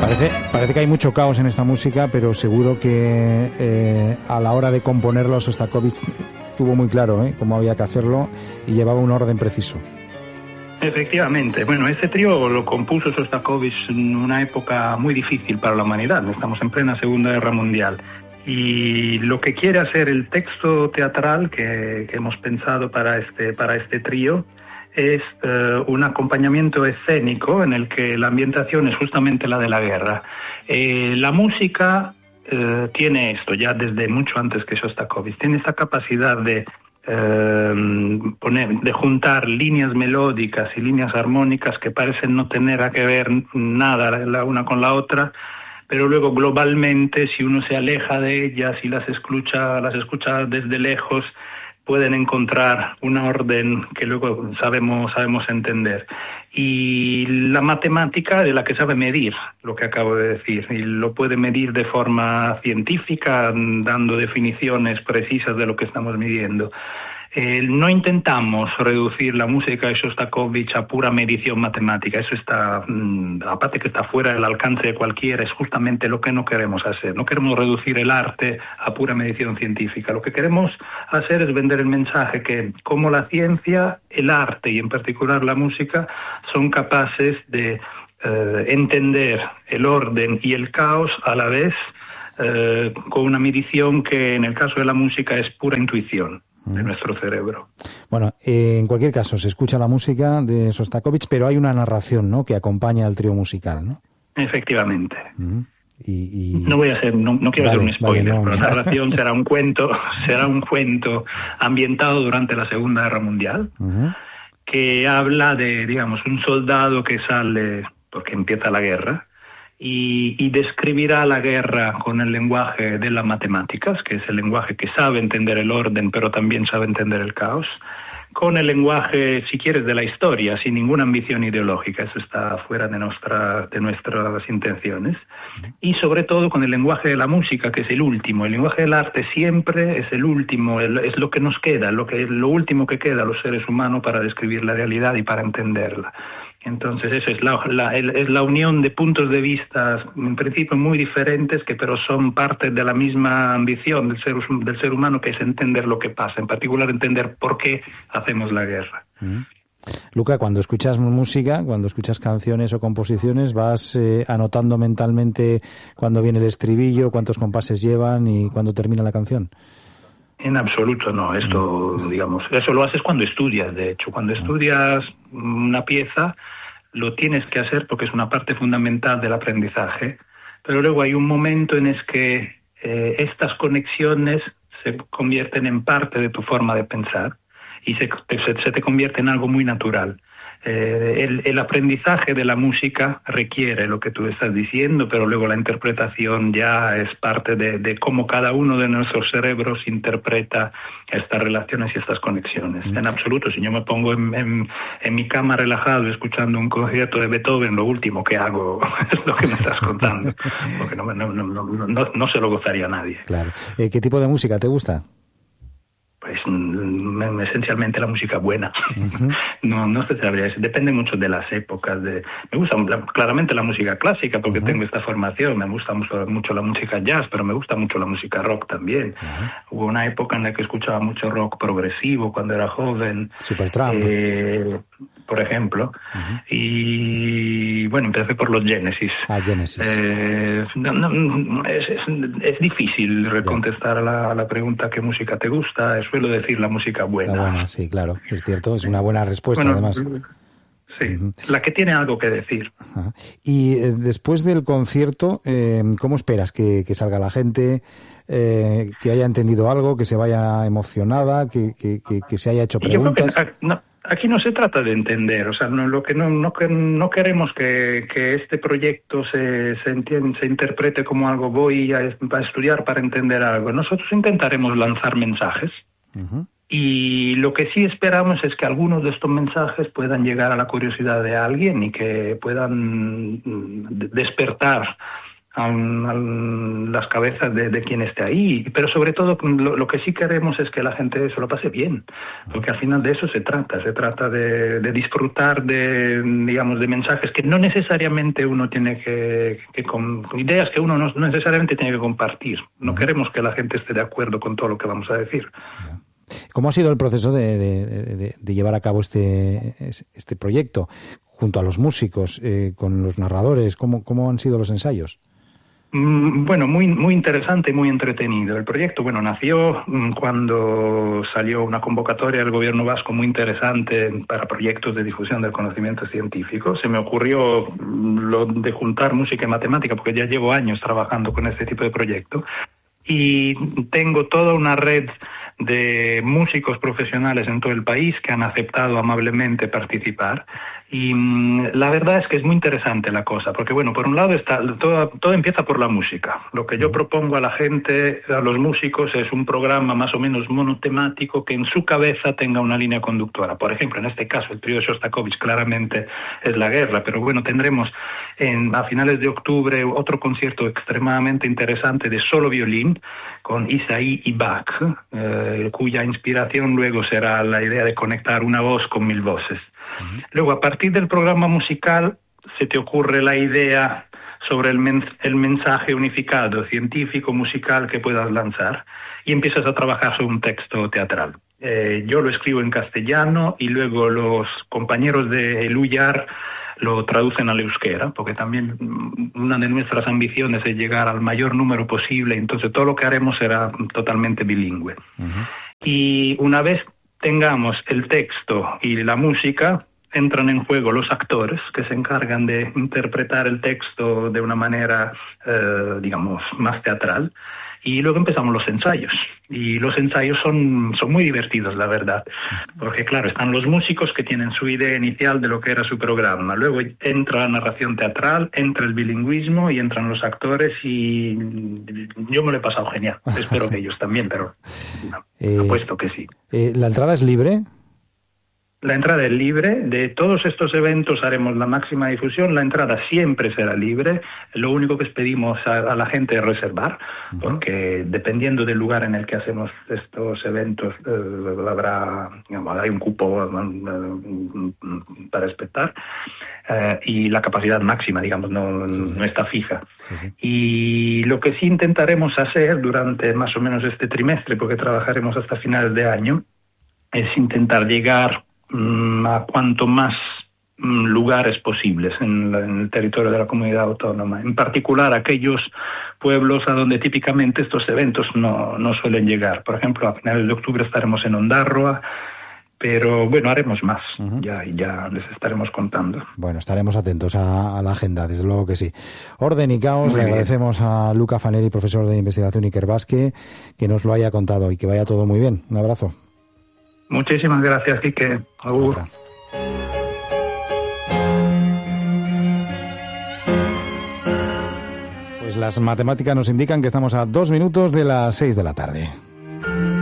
Parece que hay mucho caos en esta música, pero seguro que a la hora de componerlo Sostakovich tuvo muy claro cómo había que hacerlo y llevaba un orden preciso. Efectivamente. Bueno, este trío lo compuso Sostakovich en una época muy difícil para la humanidad. Estamos en plena Segunda Guerra Mundial. Y lo que quiere hacer el texto teatral que hemos pensado para este trío es un acompañamiento escénico en el que la ambientación es justamente la de la guerra. La música tiene esto, ya desde mucho antes que Shostakovich, tiene esa capacidad de juntar líneas melódicas y líneas armónicas que parecen no tener que ver nada la una con la otra, pero luego globalmente, si uno se aleja de ellas y las escucha desde lejos, pueden encontrar una orden que luego sabemos entender. Y la matemática de la que sabe medir lo que acabo de decir, y lo puede medir de forma científica, dando definiciones precisas de lo que estamos midiendo. No intentamos reducir la música de Shostakovich a pura medición matemática. Eso está, aparte que está fuera del alcance de cualquiera, es justamente lo que no queremos hacer. No queremos reducir el arte a pura medición científica. Lo que queremos hacer es vender el mensaje que, como la ciencia, el arte y en particular la música son capaces de entender el orden y el caos a la vez, con una medición que en el caso de la música es pura intuición de nuestro cerebro. Bueno, en cualquier caso, se escucha la música de Shostakovich, pero hay una narración, ¿no?, que acompaña al trío musical, ¿no? Efectivamente. No quiero hacer un spoiler, pero la narración será un cuento ambientado durante la Segunda Guerra Mundial, que habla de, digamos, un soldado que sale porque empieza la guerra, y describirá la guerra con el lenguaje de las matemáticas, que es el lenguaje que sabe entender el orden, pero también sabe entender el caos, con el lenguaje, si quieres, de la historia, sin ninguna ambición ideológica. Eso está fuera de nuestras intenciones. Y sobre todo con el lenguaje de la música, que es el último. El lenguaje del arte siempre es el último, es lo que nos queda, lo último que queda a los seres humanos para describir la realidad y para entenderla. Entonces eso es la unión de puntos de vista, en principio muy diferentes, pero son parte de la misma ambición del ser humano, que es entender lo que pasa, en particular entender por qué hacemos la guerra. Luca, cuando escuchas música, cuando escuchas canciones o composiciones, ¿vas anotando mentalmente cuándo viene el estribillo, cuántos compases llevan y cuándo termina la canción? En absoluto no. Esto, digamos, eso lo haces cuando estudias, de hecho. Cuando estudias una pieza, lo tienes que hacer porque es una parte fundamental del aprendizaje, pero luego hay un momento en el que estas conexiones se convierten en parte de tu forma de pensar y se te convierte en algo muy natural. El aprendizaje de la música requiere lo que tú estás diciendo, pero luego la interpretación ya es parte de cómo cada uno de nuestros cerebros interpreta estas relaciones y estas conexiones. En absoluto, si yo me pongo en mi cama relajado escuchando un concierto de Beethoven, lo último que hago es lo que me estás contando, porque no se lo gozaría a nadie. Claro. ¿Qué tipo de música te gusta? Pues esencialmente la música buena. No se sabría decir. Depende mucho de las épocas. Me gusta claramente la música clásica porque tengo esta formación. Me gusta mucho la música jazz, pero me gusta mucho la música rock también. Hubo una época en la que escuchaba mucho rock progresivo cuando era joven. Supertramp. Por ejemplo. Y bueno, empecé por los Genesis. Genesis. Es difícil contestar a la pregunta ¿qué música te gusta? Suelo decir la música buena. La buena, sí, claro, es cierto, es una buena respuesta, además. Sí, la que tiene algo que decir. Y después del concierto, ¿cómo esperas que salga la gente? Que haya entendido algo, que se vaya emocionada, que se haya hecho preguntas. Yo creo que aquí no se trata de entender, o sea, no queremos que este proyecto se interprete como algo voy a estudiar para entender algo. Nosotros intentaremos lanzar mensajes. Y lo que sí esperamos es que algunos de estos mensajes puedan llegar a la curiosidad de alguien y que puedan despertar las cabezas de quien esté ahí, pero sobre todo lo que sí queremos es que la gente se lo pase bien, porque al final de eso se trata de disfrutar de, digamos, de mensajes que no necesariamente uno tiene con ideas que uno no necesariamente tiene que compartir. No queremos que la gente esté de acuerdo con todo lo que vamos a decir. ¿Cómo ha sido el proceso de llevar a cabo este proyecto junto a los músicos, con los narradores? ¿Cómo han sido los ensayos? Bueno, muy interesante y muy entretenido. El proyecto, nació cuando salió una convocatoria del gobierno vasco muy interesante para proyectos de difusión del conocimiento científico. Se me ocurrió lo de juntar música y matemática, porque ya llevo años trabajando con este tipo de proyecto. Y tengo toda una red de músicos profesionales en todo el país que han aceptado amablemente participar. Y la verdad es que es muy interesante la cosa, porque por un lado todo empieza por la música. Lo que yo propongo a la gente, a los músicos, es un programa más o menos monotemático que en su cabeza tenga una línea conductora. Por ejemplo, en este caso, el trío de Shostakovich claramente es la guerra, pero tendremos a finales de octubre otro concierto extremadamente interesante de solo violín con Isaí y Bach, cuya inspiración luego será la idea de conectar una voz con 1000 voces. Luego, a partir del programa musical, se te ocurre la idea sobre el mensaje unificado, científico, musical que puedas lanzar, y empiezas a trabajar sobre un texto teatral. Yo lo escribo en castellano y luego los compañeros de Eluyar lo traducen al euskera, porque también una de nuestras ambiciones es llegar al mayor número posible, entonces todo lo que haremos será totalmente bilingüe. Y una vez tengamos el texto y la música, entran en juego los actores que se encargan de interpretar el texto de una manera, más teatral, y luego empezamos los ensayos. Y los ensayos son muy divertidos, la verdad, porque claro, están los músicos que tienen su idea inicial de lo que era su programa, luego entra la narración teatral, entra el bilingüismo y entran los actores, y yo me lo he pasado genial. Espero que ellos también, pero apuesto que sí. ¿La entrada es libre? La entrada es libre. De todos estos eventos haremos la máxima difusión. La entrada siempre será libre. Lo único que pedimos a la gente es reservar, porque dependiendo del lugar en el que hacemos estos eventos, habrá un cupo para respetar, y la capacidad máxima, no está fija. Sí. Y lo que sí intentaremos hacer durante más o menos este trimestre, porque trabajaremos hasta finales de año, es intentar llegar a cuanto más lugares posibles en el territorio de la comunidad autónoma, en particular aquellos pueblos a donde típicamente estos eventos no suelen llegar. Por ejemplo, a finales de octubre estaremos en Ondarroa, pero haremos más, ya les estaremos contando. Bueno, estaremos atentos a la agenda, desde luego que sí. Orden y caos, le agradecemos a Luca Fanelli, profesor de investigación Ikerbasque, que nos lo haya contado y que vaya todo muy bien. Un abrazo. Muchísimas gracias, Quique. Agur. Pues las matemáticas nos indican que estamos a 2 minutos de las 6 de la tarde.